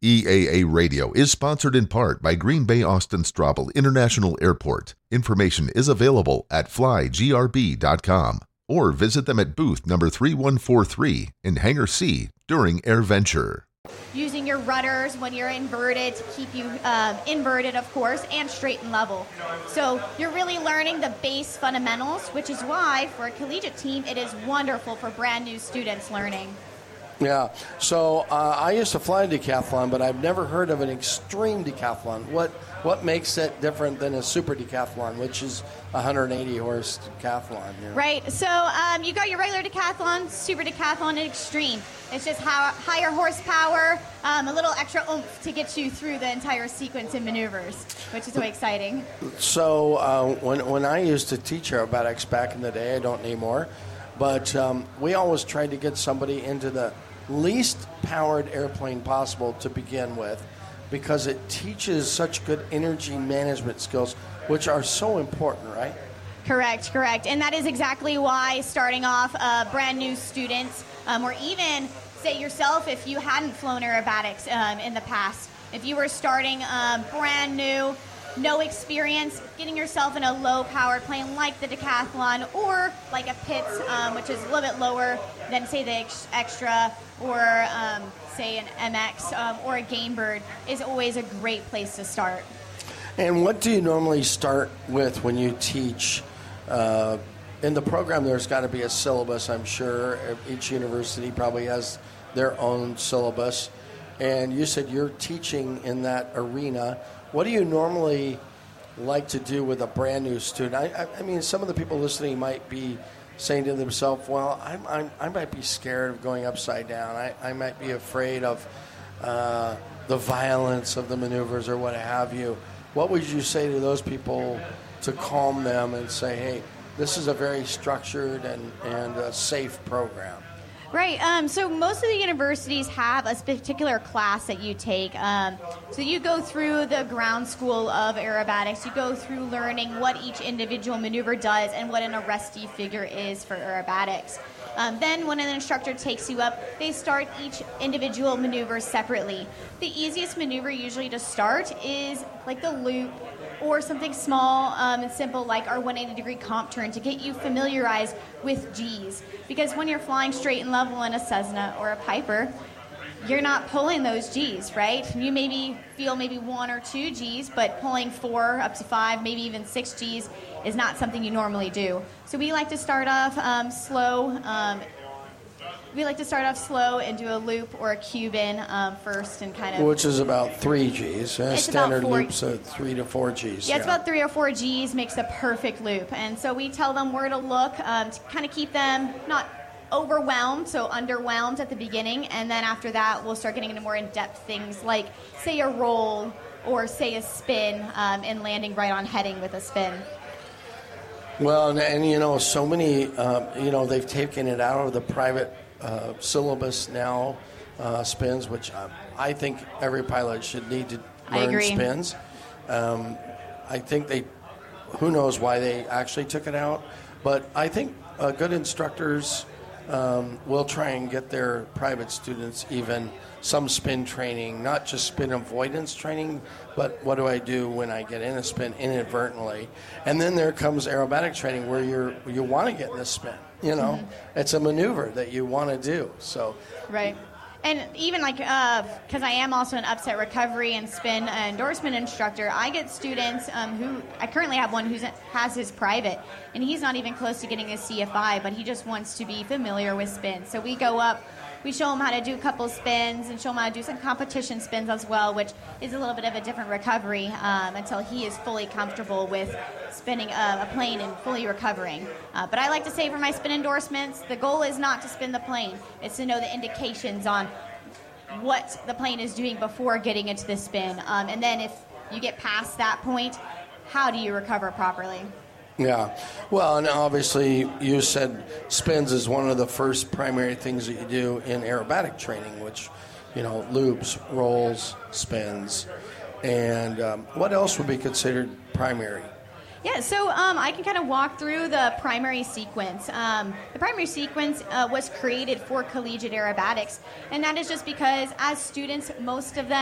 EAA Radio is sponsored in part by Green Bay Austin Straubel International Airport. Information is available at flygrb.com or visit them at booth number 3143 in Hangar C during AirVenture. Using your rudders when you're inverted to keep you inverted, of course, and straight and level. So you're really learning the base fundamentals, which is why for a collegiate team it is wonderful for brand new students learning. Yeah, so I used to fly decathlon, but I've never heard of an extreme decathlon. What makes it different than a super decathlon, which is a 180-horse decathlon? You know? Right, so you got your regular decathlon, super decathlon, and extreme. It's just higher horsepower, a little extra oomph to get you through the entire sequence and maneuvers, which is so exciting. So when I used to teach aerobatics back in the day, I don't anymore, but we always tried to get somebody into the least powered airplane possible to begin with, because it teaches such good energy management skills, which are so important, right? Correct. And that is exactly why starting off brand new students, or even, say yourself, if you hadn't flown aerobatics in the past, if you were starting brand new, no experience, getting yourself in a low-powered plane like the decathlon or like a Pitts, which is a little bit lower than, say, the extra, or say an MX or a Gamebird, is always a great place to start. And what do you normally start with when you teach? In the program, there's got to be a syllabus, I'm sure. Each university probably has their own syllabus. And you said you're teaching in that arena. What do you normally like to do with a brand new student? I mean, some of the people listening might be saying to themselves, well, I might be scared of going upside down. I might be afraid of the violence of the maneuvers or what have you. What would you say to those people to calm them and say, hey, this is a very structured and a safe program? Right. So most of the universities have a particular class that you take. So you go through the ground school of aerobatics. You go through learning what each individual maneuver does and what an arrestee figure is for aerobatics. Then when an instructor takes you up, they start each individual maneuver separately. The easiest maneuver usually to start is like the loop, or something small and simple like our 180-degree comp turn to get you familiarized with G's. Because when you're flying straight and level in a Cessna or a Piper, you're not pulling those G's, right? You maybe feel maybe 1 or 2 G's, but pulling 4 up to 5, maybe even 6 G's is not something you normally do. So we like to start off slow. We like to start off slow and do a loop or a Cuban first, and kind of... Which is about 3 Gs. Standard about 4, loops are 3 to 4 Gs. Yeah, it's about 3 or 4 Gs makes a perfect loop. And so we tell them where to look to kind of keep them not overwhelmed, so underwhelmed at the beginning. And then after that, we'll start getting into more in-depth things like, say, a roll or, say, a spin and landing right on heading with a spin. Well, and you know, so many, they've taken it out of the private syllabus now, spins, which I think every pilot should need to learn spins. I think who knows why they actually took it out, but I think good instructors will try and get their private students even some spin training, not just spin avoidance training, but what do I do when I get in a spin inadvertently? And then there comes aerobatic training where you want to get in a spin. It's a maneuver that you want to do. So right. And even like, because I am also an upset recovery and spin endorsement instructor, I get students who, I currently have one who has his private, and he's not even close to getting his CFI, but he just wants to be familiar with spin. So we go up, we show him how to do a couple spins and show him how to do some competition spins as well, which is a little bit of a different recovery until he is fully comfortable with spinning a plane and fully recovering. But I like to say for my spin endorsements, the goal is not to spin the plane. It's to know the indications on what the plane is doing before getting into the spin. And then if you get past that point, how do you recover properly? Yeah. Well, and obviously you said spins is one of the first primary things that you do in aerobatic training, which, loops, rolls, spins. And what else would be considered primary? Yeah, so I can kind of walk through the primary sequence. The primary sequence was created for collegiate aerobatics, and that is just because as students, most of them